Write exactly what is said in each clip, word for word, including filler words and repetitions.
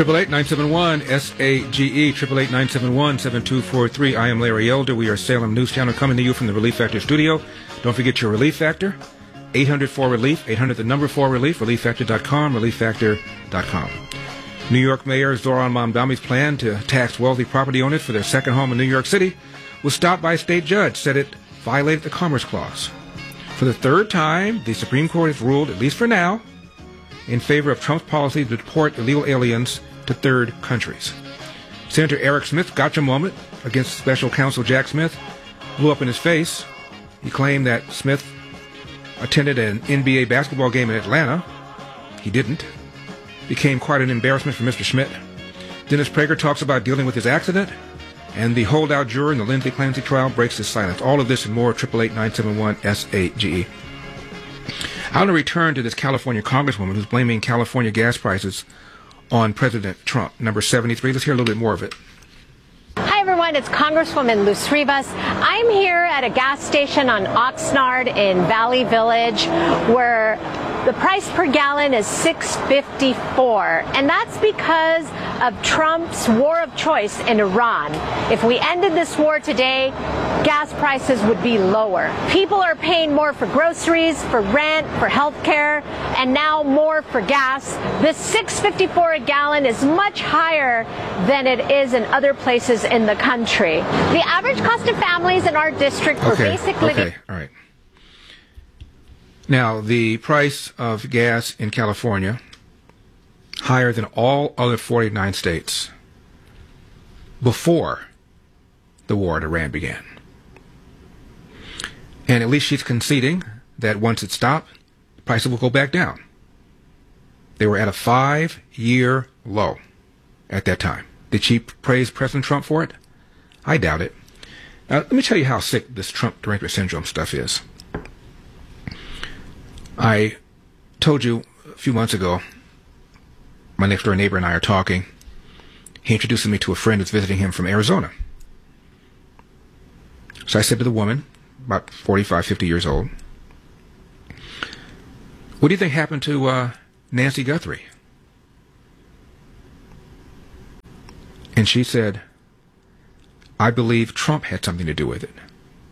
Triple eight nine seven one S A G E, triple eight nine seven one seven two four three. I am Larry Elder. We are Salem News Channel coming to you from the Relief Factor studio. Don't forget your Relief Factor, eight hundred four relief, eight hundred the number four relief, relief factor dot com, relief factor dot com. New York Mayor Zohran Mamdani's plan to tax wealthy property owners for their second home in New York City was stopped by a state judge, said it violated the Commerce Clause. For the third time, the Supreme Court has ruled, at least for now, in favor of Trump's policy to deport illegal aliens to third countries. Senator Eric Smith's gotcha moment against special counsel Jack Smith blew up in his face. He claimed that Smith attended an N B A basketball game in Atlanta. He didn't. Became quite an embarrassment for Mister Schmidt. Dennis Prager talks about dealing with his accident, and the holdout juror in the Lindsey Clancy trial breaks his silence. All of this and more, triple eight nine seven one S A G E. I want to return to this California congresswoman who's blaming California gas prices on President Trump. Number seventy-three. Let's hear a little bit more of it. Hi, everyone. It's Congresswoman Luz Rivas. I'm here at a gas station on Oxnard in Valley Village where the price per gallon is six fifty-four, and that's because of Trump's war of choice in Iran. If we ended this war today, gas prices would be lower. People are paying more for groceries, for rent, for health care, and now more for gas. This six fifty-four a gallon is much higher than it is in other places in the country. The average cost of families in our district for okay, basic living... Okay, all right. Now, the price of gas in California, higher than all other forty-nine states before the war in Iran began. And at least she's conceding that once it stopped, the prices will go back down. They were at a five-year low at that time. Did she praise President Trump for it? I doubt it. Now, let me tell you how sick this Trump drinker syndrome stuff is. I told you a few months ago, my next door neighbor and I are talking. He introduces me to a friend who's visiting him from Arizona. So I said to the woman, about forty-five, fifty years old, what do you think happened to uh, Nancy Guthrie? And she said, I believe Trump had something to do with it.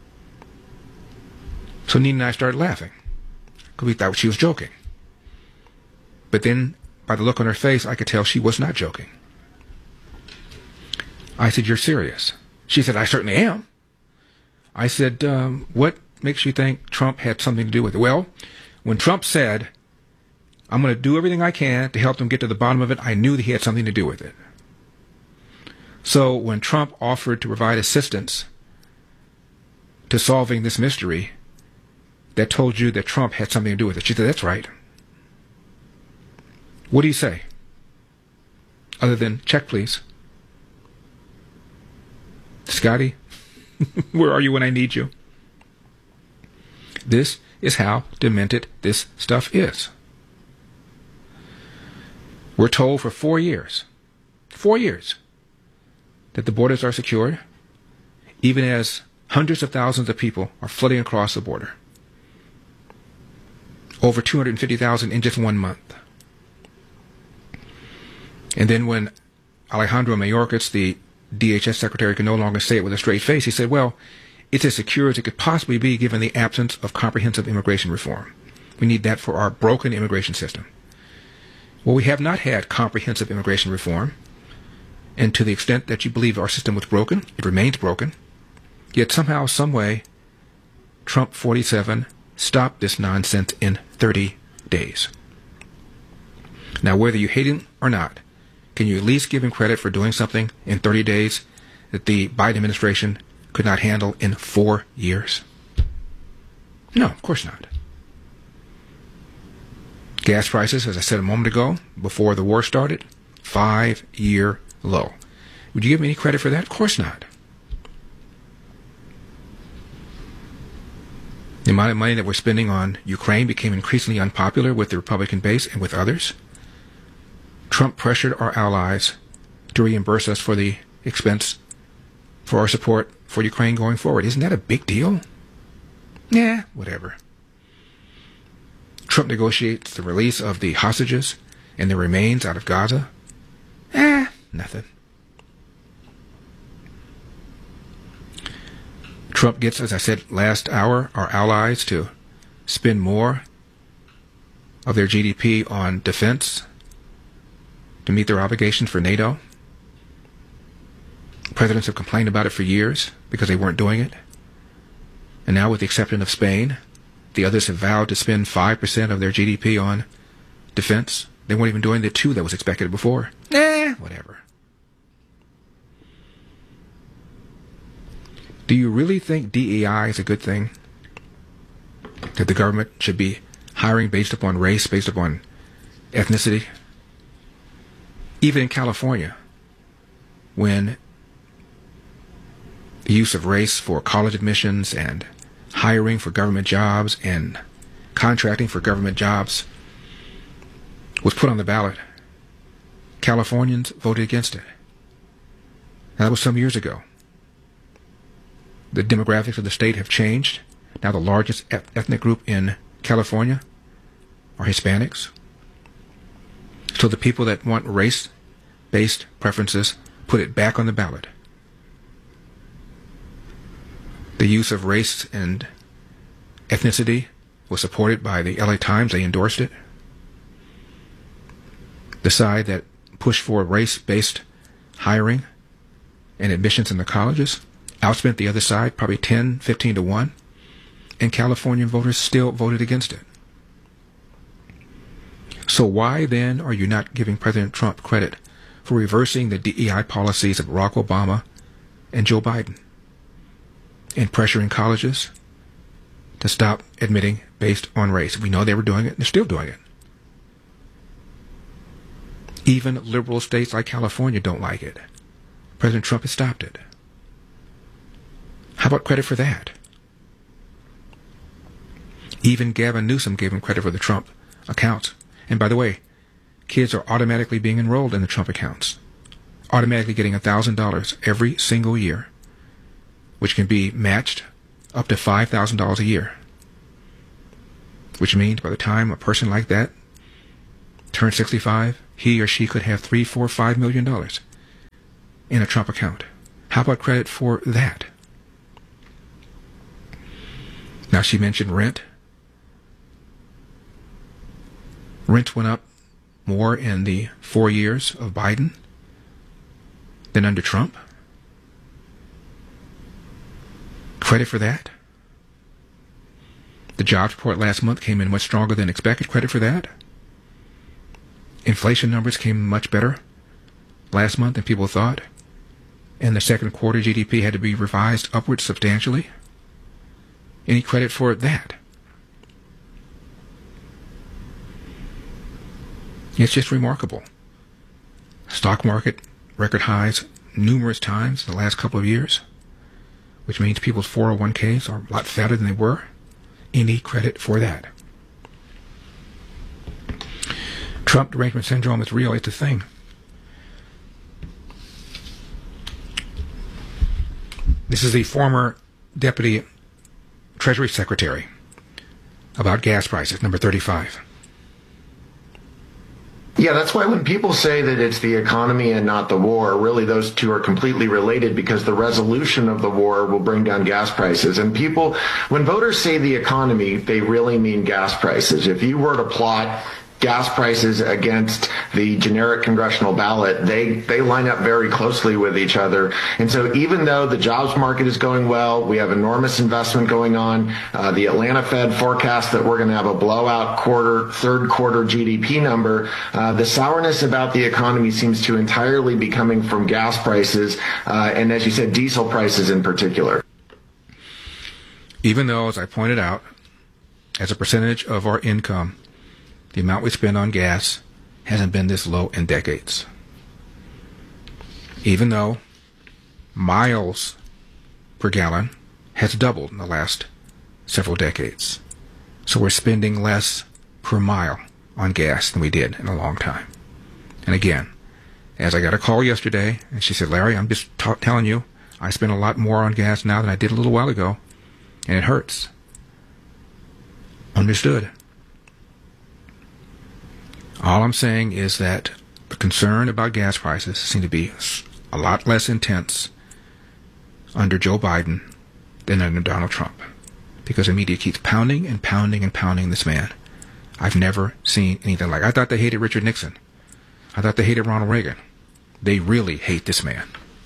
So Nina and I started laughing, because we thought she was joking. But then, by the look on her face, I could tell she was not joking. I said, you're serious? She said, I certainly am. I said, um, what makes you think Trump had something to do with it? Well, when Trump said, I'm going to do everything I can to help them get to the bottom of it, I knew that he had something to do with it. So when Trump offered to provide assistance to solving this mystery, that told you that Trump had something to do with it. She said, that's right. What do you say? Other than, check, please. Scotty, where are you when I need you? This is how demented this stuff is. We're told for four years, four years, that the borders are secure, even as hundreds of thousands of people are flooding across the border. Over two hundred fifty thousand in just one month. And then when Alejandro Mayorkas, the D H S secretary, could no longer say it with a straight face, he said, well, it's as secure as it could possibly be given the absence of comprehensive immigration reform. We need that for our broken immigration system. Well, we have not had comprehensive immigration reform. And to the extent that you believe our system was broken, it remains broken. Yet somehow, some way, Trump forty-seven stopped this nonsense in thirty days. Now, whether you hate him or not, can you at least give him credit for doing something in thirty days that the Biden administration could not handle in four years? No, of course not. Gas prices, as I said a moment ago, before the war started, five-year low. Would you give me any credit for that? Of course not. The amount of money that we're spending on Ukraine became increasingly unpopular with the Republican base and with others. Trump pressured our allies to reimburse us for the expense for our support for Ukraine going forward. Isn't that a big deal? Yeah, whatever. Trump negotiates the release of the hostages and their remains out of Gaza. Eh, nothing. Trump gets, as I said last hour, our allies to spend more of their G D P on defense to meet their obligations for NATO. Presidents have complained about it for years because they weren't doing it. And now, with the exception of Spain, the others have vowed to spend five percent of their G D P on defense. They weren't even doing the two that was expected before. Eh, whatever. Do you really think D E I is a good thing? That the government should be hiring based upon race, based upon ethnicity? Even in California, when the use of race for college admissions and hiring for government jobs and contracting for government jobs was put on the ballot, Californians voted against it. Now, that was some years ago. The demographics of the state have changed. Now the largest ethnic group in California are Hispanics. So the people that want race-based preferences put it back on the ballot. The use of race and ethnicity was supported by the L A Times. They endorsed it. The side that pushed for race-based hiring and admissions in the colleges outspent the other side probably ten, fifteen to one, and California voters still voted against it. So why then are you not giving President Trump credit for reversing the D E I policies of Barack Obama and Joe Biden and pressuring colleges to stop admitting based on race? We know they were doing it, and they're still doing it. Even liberal states like California don't like it. President Trump has stopped it. How about credit for that? Even Gavin Newsom gave him credit for the Trump accounts. And by the way, kids are automatically being enrolled in the Trump accounts, automatically getting one thousand dollars every single year, which can be matched up to five thousand dollars a year, which means by the time a person like that turns sixty-five, he or she could have three, four, five million dollars in a Trump account. How about credit for that? Now, she mentioned rent. Rent went up more in the four years of Biden than under Trump. Credit for that. The jobs report last month came in much stronger than expected. Credit for that. Inflation numbers came much better last month than people thought. And the second quarter G D P had to be revised upwards substantially. Any credit for that? It's just remarkable. Stock market record highs numerous times in the last couple of years, which means people's four oh one k's are a lot fatter than they were. Any credit for that? Trump derangement syndrome is real. It's a thing. This is the former Deputy Treasury Secretary about gas prices, number thirty-five. Yeah, that's why when people say that it's the economy and not the war, really those two are completely related, because the resolution of the war will bring down gas prices. And people, when voters say the economy, they really mean gas prices. If you were to plot gas prices against the generic congressional ballot, they, they line up very closely with each other. And so even though the jobs market is going well, we have enormous investment going on, uh, the Atlanta Fed forecast that we're going to have a blowout quarter, third quarter G D P number, uh, the sourness about the economy seems to entirely be coming from gas prices, uh, and as you said, diesel prices in particular. Even though, as I pointed out, as a percentage of our income, the amount we spend on gas hasn't been this low in decades. Even though miles per gallon has doubled in the last several decades. So we're spending less per mile on gas than we did in a long time. And again, as I got a call yesterday, and she said, Larry, I'm just t- telling you, I spend a lot more on gas now than I did a little while ago, and it hurts. Understood. All I'm saying is that the concern about gas prices seems to be a lot less intense under Joe Biden than under Donald Trump, because the media keeps pounding and pounding and pounding this man. I've never seen anything like it. I thought they hated Richard Nixon. I thought they hated Ronald Reagan. They really hate this man.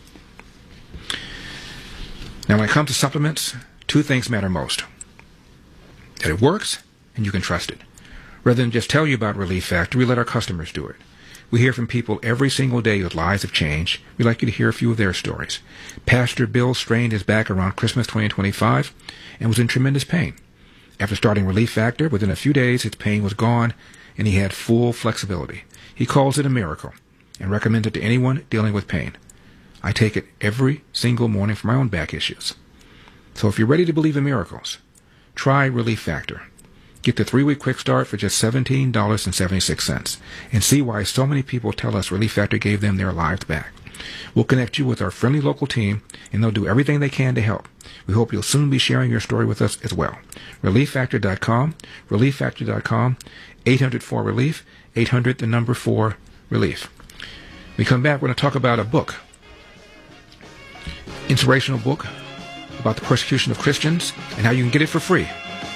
Now, when it comes to supplements, two things matter most: that it works and you can trust it. Rather than just tell you about Relief Factor, we let our customers do it. We hear from people every single day whose lives have changed. We'd like you to hear a few of their stories. Pastor Bill strained his back around Christmas twenty twenty-five and was in tremendous pain. After starting Relief Factor, within a few days his pain was gone and he had full flexibility. He calls it a miracle and recommends it to anyone dealing with pain. I take it every single morning for my own back issues. So if you're ready to believe in miracles, try Relief Factor. Get the three-week quick start for just seventeen dollars and seventy-six cents and see why so many people tell us Relief Factor gave them their lives back. We'll connect you with our friendly local team, and they'll do everything they can to help. We hope you'll soon be sharing your story with us as well. relief factor dot com, relief factor dot com, eight hundred four relief, eight hundred the number four relief. When we come back, we're going to talk about a book, inspirational book about the persecution of Christians and how you can get it for free.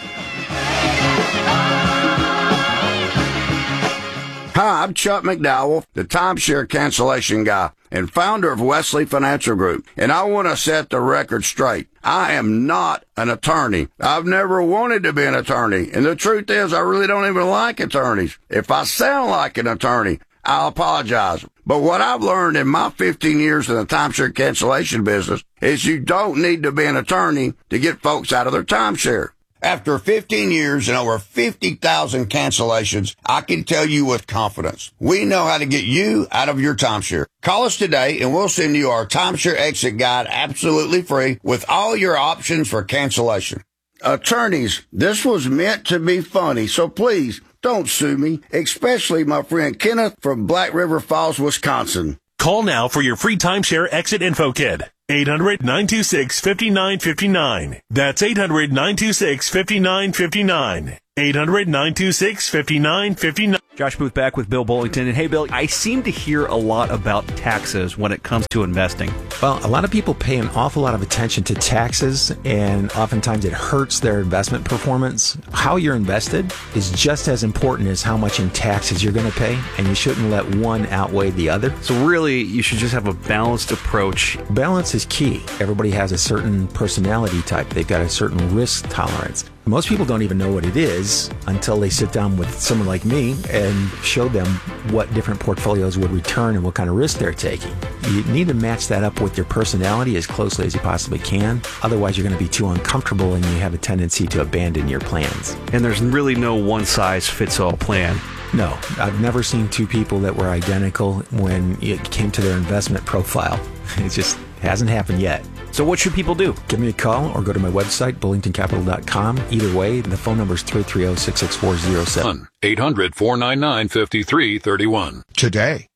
Hi, I'm Chuck McDowell, the timeshare cancellation guy and founder of Wesley Financial Group, and I want to set the record straight. I am not an attorney. I've never wanted to be an attorney, and the truth is I really don't even like attorneys. If I sound like an attorney, I'll apologize. But what I've learned in my fifteen years in the timeshare cancellation business is you don't need to be an attorney to get folks out of their timeshare. After fifteen years and over fifty thousand cancellations, I can tell you with confidence, we know how to get you out of your timeshare. Call us today and we'll send you our timeshare exit guide absolutely free with all your options for cancellation. Attorneys, this was meant to be funny, so please don't sue me, especially my friend Kenneth from Black River Falls, Wisconsin. Call now for your free timeshare exit info kit. eight hundred, nine two six, five nine five nine. That's eight hundred, nine two six, five nine five nine. eight hundred, nine two six, five nine five nine. Josh Booth back with Bill Bullington. And hey, Bill, I seem to hear a lot about taxes when it comes to investing. Well, a lot of people pay an awful lot of attention to taxes, and oftentimes it hurts their investment performance. How you're invested is just as important as how much in taxes you're going to pay, and you shouldn't let one outweigh the other. So really, you should just have a balanced approach. Balance is key. Everybody has a certain personality type. They've got a certain risk tolerance. Most people don't even know what it is until they sit down with someone like me and show them what different portfolios would return and what kind of risk they're taking. You need to match that up with your personality as closely as you possibly can. Otherwise, you're going to be too uncomfortable and you have a tendency to abandon your plans. And there's really no one-size-fits-all plan. No, I've never seen two people that were identical when it came to their investment profile. It just hasn't happened yet. So what should people do? Give me a call or go to my website, bullington capital dot com. Either way, the phone number is three three zero, six six four zero seven. eight hundred, four nine nine, five three three one. Today.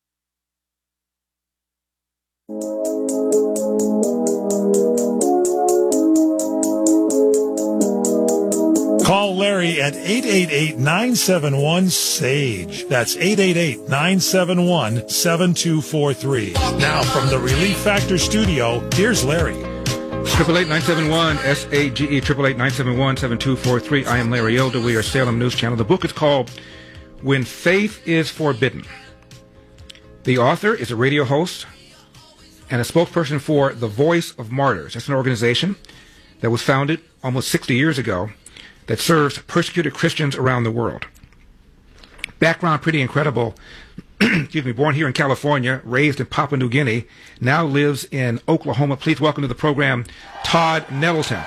Call Larry at eight eight eight, nine seven one, S A G E. That's eight eight eight, nine seven one, seven two four three. Now from the Relief Factor studio, here's Larry. Triple eight nine seven one S A G E, triple eight nine seven one seven two four three. I am Larry Elder. We are Salem News Channel. The book is called When Faith is Forbidden. The author is a radio host and a spokesperson for The Voice of Martyrs. That's an organization that was founded almost sixty years ago that serves persecuted Christians around the world. Background pretty incredible. Excuse me, born here in California, raised in Papua New Guinea, now lives in Oklahoma. Please welcome to the program, Todd Nettleton.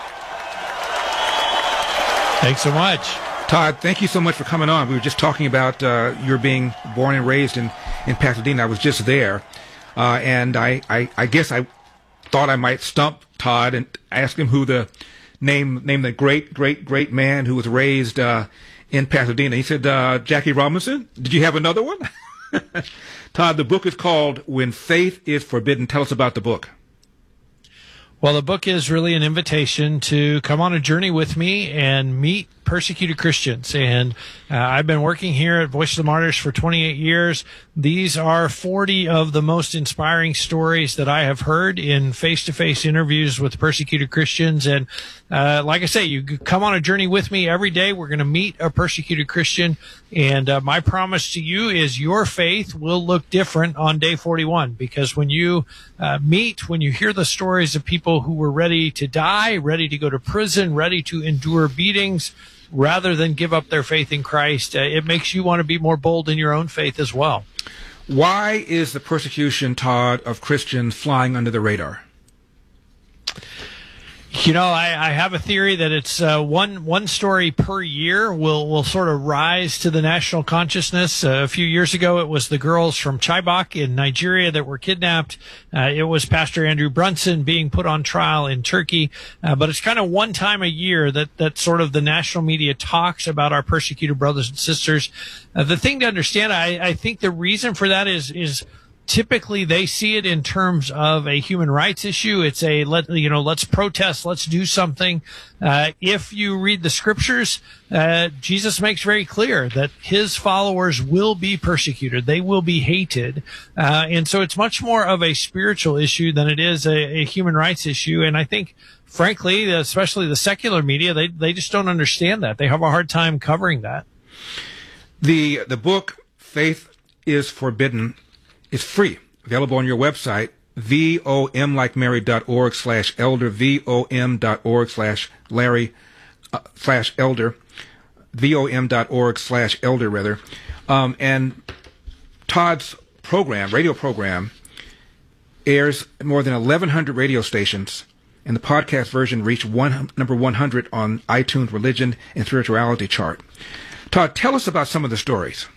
Thanks so much. Todd, thank you so much for coming on. We were just talking about uh, your being born and raised in, in Pasadena. I was just there, uh, and I, I, I guess I thought I might stump Todd and ask him who the name, name the great, great, great man who was raised uh, in Pasadena. He said, uh, Jackie Robinson. Did you have another one? Todd, the book is called When Faith is Forbidden. Tell us about the book. Well, the book is really an invitation to come on a journey with me and meet persecuted Christians. And uh, I've been working here at Voice of the Martyrs for twenty-eight years. These are forty of the most inspiring stories that I have heard in face-to-face interviews with persecuted Christians. And uh, like I say, you come on a journey with me every day. We're going to meet a persecuted Christian. And uh, my promise to you is your faith will look different on day forty-one, because when you uh, meet, when you hear the stories of people who were ready to die, ready to go to prison, ready to endure beatings, rather than give up their faith in Christ, uh, it makes you want to be more bold in your own faith as well. Why is the persecution, Todd, of Christians flying under the radar? You know, I, I have a theory that it's uh, one one story per year will will sort of rise to the national consciousness. Uh, a few years ago, it was the girls from Chibok in Nigeria that were kidnapped. Uh, it was Pastor Andrew Brunson being put on trial in Turkey. Uh, but it's kind of one time a year that, that sort of the national media talks about our persecuted brothers and sisters. Uh, the thing to understand, I, I think the reason for that is is typically they see it in terms of a human rights issue. It's a, let, you know, let's protest, let's do something. Uh, if you read the scriptures, uh, Jesus makes very clear that his followers will be persecuted. They will be hated. Uh, and so it's much more of a spiritual issue than it is a, a human rights issue. And I think, frankly, especially the secular media, they, they just don't understand that. They have a hard time covering that. The, the book, Faith is Forbidden, is free, available on your website, vom like Mary dot org slash elder, vom dot org slash Larry uh, slash elder, vom dot org slash elder rather. Um, and Todd's program, radio program, airs at more than eleven hundred radio stations, and the podcast version reached one, number one hundred on iTunes Religion and Spirituality chart. Todd, tell us about some of the stories.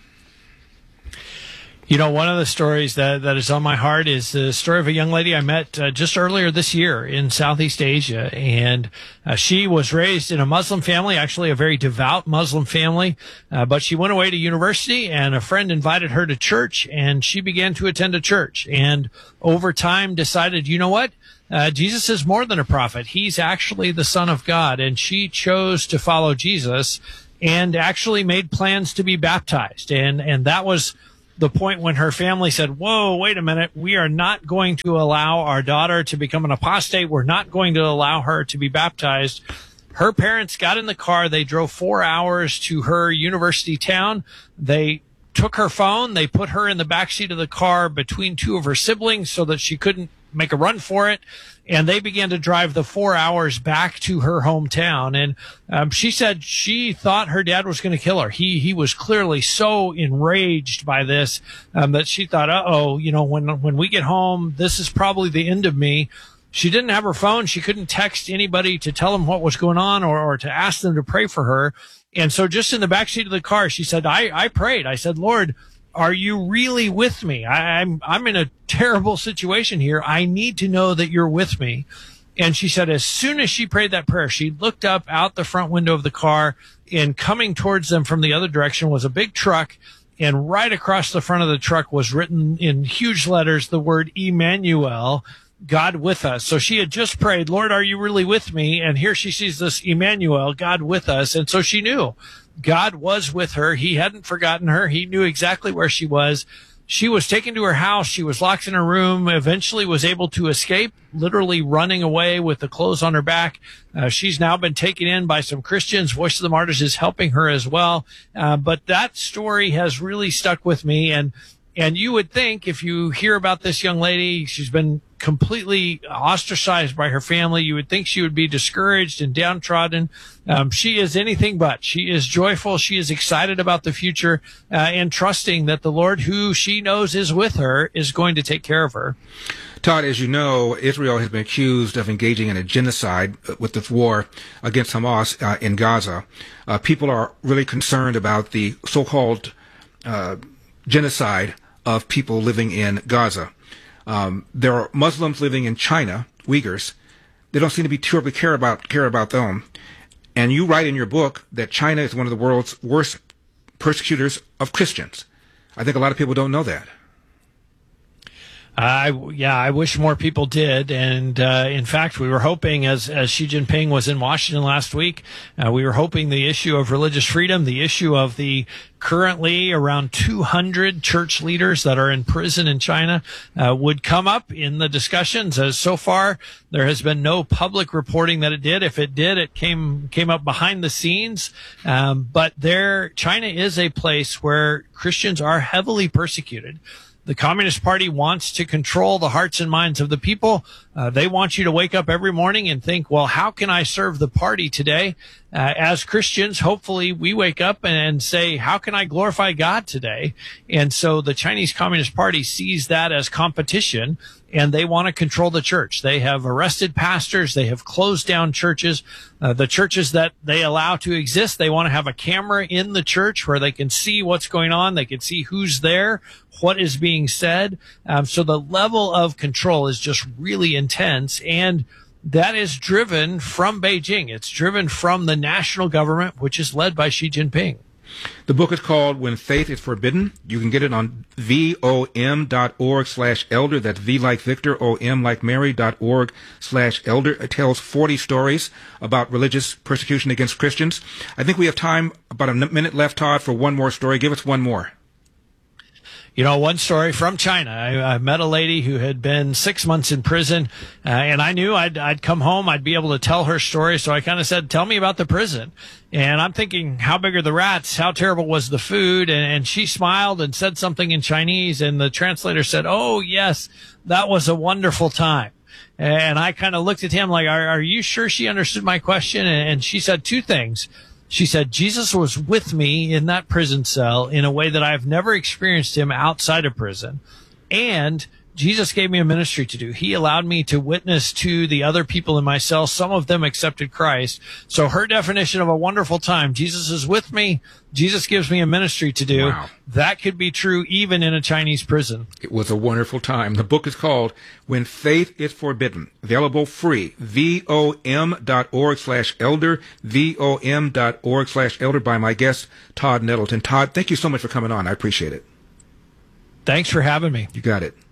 You know, one of the stories that, that is on my heart is the story of a young lady I met uh, just earlier this year in Southeast Asia. And uh, she was raised in a Muslim family, actually a very devout Muslim family. Uh, but she went away to university, and a friend invited her to church, and she began to attend a church. And over time decided, you know what? Uh, Jesus is more than a prophet. He's actually the Son of God. And she chose to follow Jesus and actually made plans to be baptized. And, and that was the point when her family said, whoa, wait a minute, we are not going to allow our daughter to become an apostate. We're not going to allow her to be baptized. Her parents got in the car. They drove four hours to her university town. They took her phone. They put her in the backseat of the car between two of her siblings so that she couldn't make a run for it. And they began to drive the four hours back to her hometown. And um, she said she thought her dad was going to kill her. He he was clearly so enraged by this um, that she thought, uh-oh, you know, when when we get home, this is probably the end of me. She didn't have her phone. She couldn't text anybody to tell them what was going on or, or to ask them to pray for her. And so just in the backseat of the car, she said, I, I prayed. I said, Lord, are you really with me? I, I'm, I'm in a terrible situation here. I need to know that you're with me. And she said, as soon as she prayed that prayer, she looked up out the front window of the car, and coming towards them from the other direction was a big truck. And right across the front of the truck was written in huge letters the word Emmanuel, God with us. So she had just prayed, Lord, are you really with me? And here she sees this Emmanuel, God with us. And so she knew God was with her. He hadn't forgotten her. He knew exactly where she was. She was taken to her house. She was locked in her room, eventually was able to escape, literally running away with the clothes on her back. Uh, she's now been taken in by some Christians. Voice of the Martyrs is helping her as well. Uh, but that story has really stuck with me. And, and you would think if you hear about this young lady, she's been completely ostracized by her family, you would think she would be discouraged and downtrodden. Um, she is anything but. She is joyful. She is excited about the future uh, and trusting that the Lord, who she knows is with her, is going to take care of her. Todd, as you know, Israel has been accused of engaging in a genocide with this war against Hamas uh, in Gaza. Uh, people are really concerned about the so-called uh, genocide of people living in Gaza. Um, there are Muslims living in China, Uyghurs. They don't seem to be terribly care about care about them. And you write in your book that China is one of the world's worst persecutors of Christians. I think a lot of people don't know that. I yeah, I wish more people did, and uh, in fact, we were hoping, as as Xi Jinping was in Washington last week, uh, we were hoping the issue of religious freedom, the issue of the currently around two hundred church leaders that are in prison in China, uh, would come up in the discussions. As so far, there has been no public reporting that it did. If it did, it came came up behind the scenes. Um, but there, China is a place where Christians are heavily persecuted. The Communist Party wants to control the hearts and minds of the people. Uh, they want you to wake up every morning and think, well, how can I serve the party today? Uh, as Christians, hopefully we wake up and say, how can I glorify God today? And so the Chinese Communist Party sees that as competition, and they want to control the church. They have arrested pastors. They have closed down churches. Uh, the churches that they allow to exist, they want to have a camera in the church where they can see what's going on. They can see who's there, what is being said. Um, so the level of control is just really intense, and that is driven from Beijing. It's driven from the national government, which is led by Xi Jinping. The book is called When Faith is Forbidden. You can get it on vom dot org slash elder. That's V like Victor, O M like Mary dot org slash elder. It tells forty stories about religious persecution against Christians. I think we have time, about a minute left, Todd, for one more story. Give us one more. You know, one story from China. I, I met a lady who had been six months in prison, uh, and I knew I'd, I'd come home, I'd be able to tell her story. So I kind of said, tell me about the prison. And I'm thinking, how big are the rats? How terrible was the food? And, and she smiled and said something in Chinese, and the translator said, oh, yes, that was a wonderful time. And I kind of looked at him like, are, are you sure she understood my question? And, and she said two things. She said, Jesus was with me in that prison cell in a way that I've never experienced him outside of prison. And Jesus gave me a ministry to do. He allowed me to witness to the other people in my cell. Some of them accepted Christ. So her definition of a wonderful time, Jesus is with me. Jesus gives me a ministry to do. Wow. That could be true even in a Chinese prison. It was a wonderful time. The book is called When Faith is Forbidden. Available free. vom dot org slash elder. vom dot org slash elder by my guest, Todd Nettleton. Todd, thank you so much for coming on. I appreciate it. Thanks for having me. You got it.